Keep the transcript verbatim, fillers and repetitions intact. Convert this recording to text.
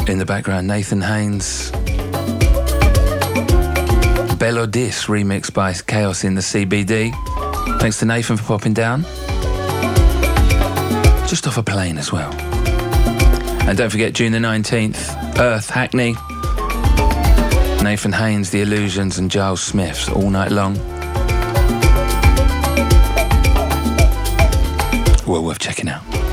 In the background, Nathan Haynes. Belodis remixed by Chaos in the C B D. Thanks to Nathan for popping down. Just off a plane as well. And don't forget, June the nineteenth, Earth, Hackney. Nathan Haynes, The Illusions, and Giles Smiths all night long. Well worth checking out.